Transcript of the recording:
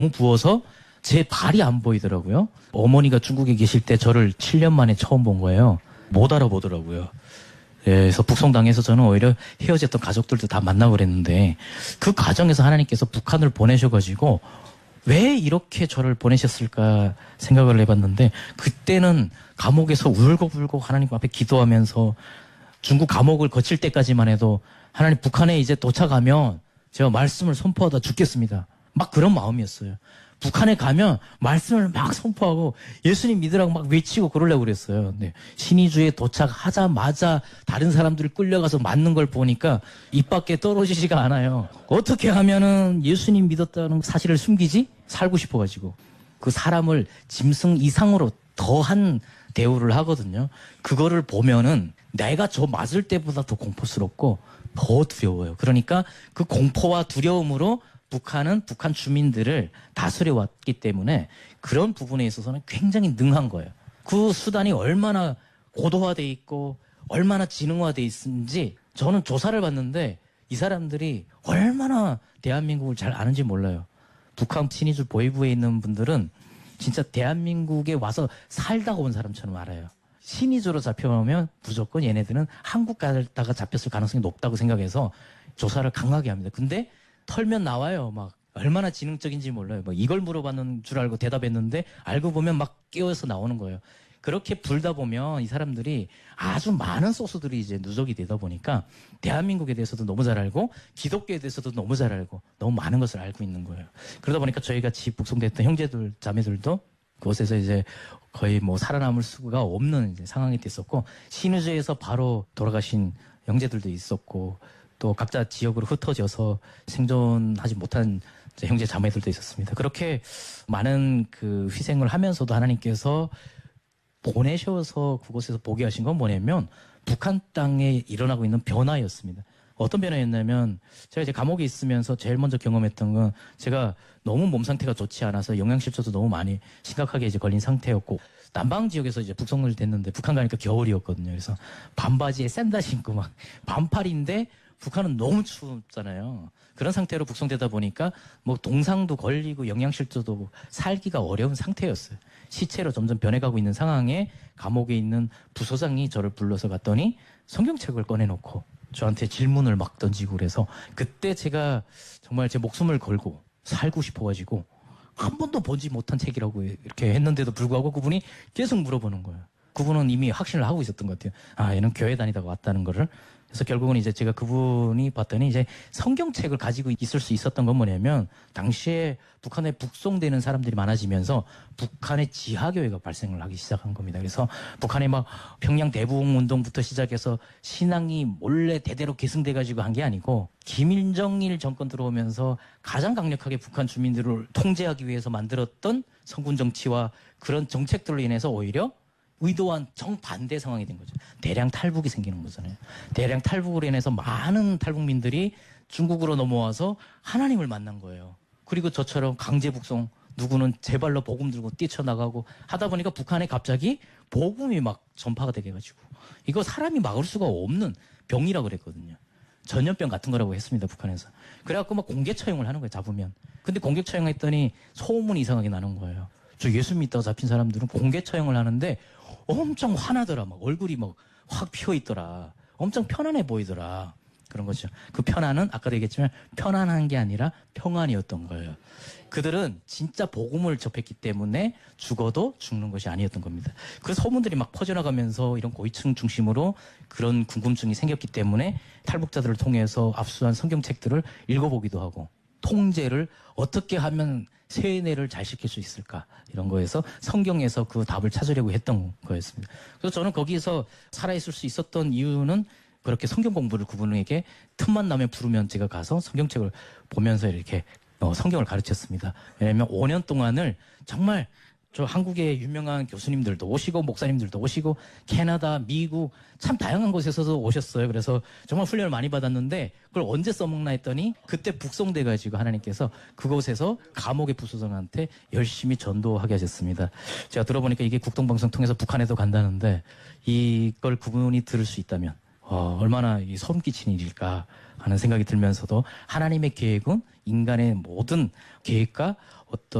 너무 부어서 제 발이 안 보이더라고요. 어머니가 중국에 계실 때 저를 7년 만에 처음 본 거예요. 못 알아보더라고요. 예, 그래서 북송당해서 저는 오히려 헤어졌던 가족들도 다 만나고 그랬는데 그 과정에서 하나님께서 북한을 보내셔가지고 왜 이렇게 저를 보내셨을까 생각을 해봤는데 그때는 감옥에서 울고불고 하나님 앞에 기도하면서 중국 감옥을 거칠 때까지만 해도 하나님 북한에 이제 도착하면 제가 말씀을 선포하다 죽겠습니다. 막 그런 마음이었어요. 북한에 가면 말씀을 막 선포하고 예수님 믿으라고 막 외치고 그러려고 그랬어요. 네. 신의주에 도착하자마자 다른 사람들이 끌려가서 맞는 걸 보니까 입 밖에 떨어지지가 않아요. 어떻게 하면은 예수님 믿었다는 사실을 숨기지? 살고 싶어가지고. 그 사람을 짐승 이상으로 더한 대우를 하거든요. 그거를 보면은 내가 저 맞을 때보다 더 공포스럽고 더 두려워요. 그러니까 그 공포와 두려움으로 북한은 북한 주민들을 다스려 왔기 때문에 그런 부분에 있어서는 굉장히 능한 거예요. 그 수단이 얼마나 고도화돼 있고 얼마나 지능화돼 있는지 저는 조사를 봤는데 이 사람들이 얼마나 대한민국을 잘 아는지 몰라요. 북한 친위주 보위부에 있는 분들은 진짜 대한민국에 와서 살다가 온 사람처럼 알아요. 친위주로 잡혀오면 무조건 얘네들은 한국 가다가 잡혔을 가능성이 높다고 생각해서 조사를 강하게 합니다. 근데 털면 나와요. 막 얼마나 지능적인지 몰라요. 뭐 이걸 물어봤는 줄 알고 대답했는데 알고 보면 막 끼어서 나오는 거예요. 그렇게 불다 보면 이 사람들이 아주 많은 소스들이 이제 누적이 되다 보니까 대한민국에 대해서도 너무 잘 알고 기독교에 대해서도 너무 잘 알고 너무 많은 것을 알고 있는 거예요. 그러다 보니까 저희 같이 북송됐던 형제들, 자매들도 그곳에서 이제 거의 뭐 살아남을 수가 없는 이제 상황이 됐었고 신의주에서 바로 돌아가신 형제들도 있었고 또 각자 지역으로 흩어져서 생존하지 못한 형제 자매들도 있었습니다. 그렇게 많은 그 희생을 하면서도 하나님께서 보내셔서 그곳에서 보게 하신 건 뭐냐면 북한 땅에 일어나고 있는 변화였습니다. 어떤 변화였냐면 제가 이제 감옥에 있으면서 제일 먼저 경험했던 건 제가 너무 몸 상태가 좋지 않아서 영양실조도 너무 많이 심각하게 이제 걸린 상태였고 남방 지역에서 이제 북송을 됐는데 북한 가니까 겨울이었거든요. 그래서 반바지에 샌들 신고 막 반팔인데 북한은 너무 춥잖아요. 그런 상태로 북송되다 보니까 뭐 동상도 걸리고 영양실조도 살기가 어려운 상태였어요. 시체로 점점 변해가고 있는 상황에 감옥에 있는 부소장이 저를 불러서 갔더니 성경책을 꺼내놓고 저한테 질문을 막 던지고 그래서 그때 제가 정말 제 목숨을 걸고 살고 싶어가지고 한 번도 보지 못한 책이라고 이렇게 했는데도 불구하고 그분이 계속 물어보는 거예요. 그분은 이미 확신을 하고 있었던 것 같아요. 아, 얘는 교회 다니다가 왔다는 거를. 그래서 결국은 이제 제가 그분이 봤더니 이제 성경책을 가지고 있을 수 있었던 건 뭐냐면 당시에 북한에 북송되는 사람들이 많아지면서 북한의 지하교회가 발생을 하기 시작한 겁니다. 그래서 북한의 막 평양 대부흥 운동부터 시작해서 신앙이 몰래 대대로 계승돼가지고 한 게 아니고 김일정일 정권 들어오면서 가장 강력하게 북한 주민들을 통제하기 위해서 만들었던 성군 정치와 그런 정책들로 인해서 오히려 의도한 정반대 상황이 된 거죠. 대량 탈북이 생기는 거잖아요. 대량 탈북으로 인해서 많은 탈북민들이 중국으로 넘어와서 하나님을 만난 거예요. 그리고 저처럼 강제 북송, 누구는 제 발로 복음 들고 뛰쳐나가고 하다 보니까 북한에 갑자기 복음이 막 전파가 되게 해가지고 이거 사람이 막을 수가 없는 병이라고 그랬거든요. 전염병 같은 거라고 했습니다, 북한에서. 그래갖고 막 공개 처형을 하는 거예요, 잡으면. 근데 공개 처형했더니 소문이 이상하게 나는 거예요. 저 예수 믿다가 잡힌 사람들은 공개 처형을 하는데 엄청 화나더라. 막 얼굴이 막 확 피어 있더라. 엄청 편안해 보이더라. 그런 거죠. 그 편안은 아까도 얘기했지만 편안한 게 아니라 평안이었던 거예요. 그들은 진짜 복음을 접했기 때문에 죽어도 죽는 것이 아니었던 겁니다. 그 소문들이 막 퍼져나가면서 이런 고위층 중심으로 그런 궁금증이 생겼기 때문에 탈북자들을 통해서 압수한 성경책들을 읽어보기도 하고 통제를 어떻게 하면 세뇌를 잘 시킬 수 있을까 이런 거에서 성경에서 그 답을 찾으려고 했던 거였습니다. 그래서 저는 거기서 살아있을 수 있었던 이유는 그렇게 성경 공부를 그분에게 틈만 나면 부르면 제가 가서 성경책을 보면서 이렇게 성경을 가르쳤습니다. 왜냐하면 5년 동안을 정말 저 한국의 유명한 교수님들도 오시고 목사님들도 오시고 캐나다, 미국 참 다양한 곳에서도 오셨어요. 그래서 정말 훈련을 많이 받았는데 그걸 언제 써먹나 했더니 그때 북송돼가지고 하나님께서 그곳에서 감옥의 부소장한테 열심히 전도하게 하셨습니다. 제가 들어보니까 이게 국동방송 통해서 북한에도 간다는데 이걸 그분이 들을 수 있다면 얼마나 소름 끼치는 일일까 하는 생각이 들면서도 하나님의 계획은 인간의 모든 계획과 어떤